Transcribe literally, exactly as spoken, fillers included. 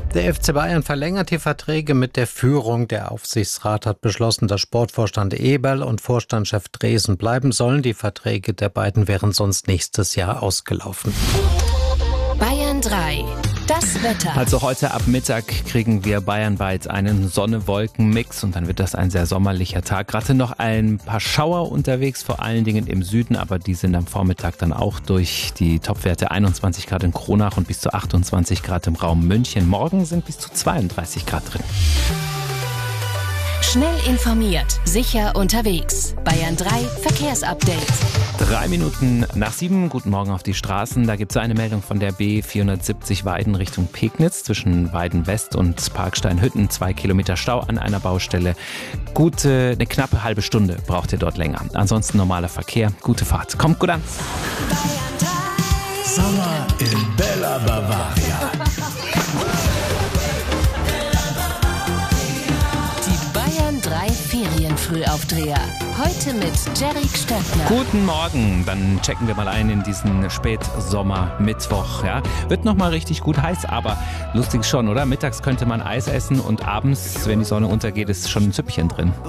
Der F C Bayern verlängert die Verträge mit der Führung. Der Aufsichtsrat hat beschlossen, dass Sportvorstand Eberl und Vorstandschef Dresen bleiben sollen. Die Verträge der beiden wären sonst nächstes Jahr ausgelaufen. Bayern drei. Das Wetter. Also heute ab Mittag kriegen wir bayernweit einen Sonne-Wolken-Mix und dann wird das ein sehr sommerlicher Tag. Gerade noch ein paar Schauer unterwegs, vor allen Dingen im Süden, aber die sind am Vormittag dann auch durch. Die Topwerte einundzwanzig Grad in Kronach und bis zu achtundzwanzig Grad im Raum München. Morgen sind bis zu zweiunddreißig Grad drin. Schnell informiert, sicher unterwegs. Bayern drei Verkehrsupdate. Drei Minuten nach sieben, guten Morgen auf die Straßen. Da gibt es eine Meldung von der B vierhundertsiebzig Weiden Richtung Pegnitz zwischen Weiden West und Parksteinhütten. Zwei Kilometer Stau an einer Baustelle. Gute, eine knappe halbe Stunde braucht ihr dort länger. Ansonsten normaler Verkehr, gute Fahrt. Kommt gut an. Sommer in Bella Bavaria. Drei Ferienfrühaufdreher. Heute mit Jerry Stöckner. Guten Morgen. Dann checken wir mal ein in diesen Spätsommer-Mittwoch. Ja, wird nochmal richtig gut heiß, aber lustig schon, oder? Mittags könnte man Eis essen und abends, wenn die Sonne untergeht, ist schon ein Süppchen drin.